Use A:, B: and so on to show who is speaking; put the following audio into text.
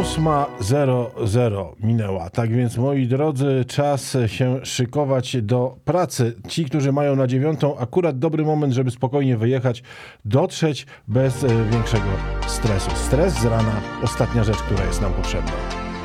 A: 8:00 minęła. Tak więc, moi drodzy, czas się szykować do pracy. Ci, którzy mają na 9:00, akurat dobry moment, żeby spokojnie wyjechać, dotrzeć bez większego stresu. Stres z rana, ostatnia rzecz, która jest nam potrzebna.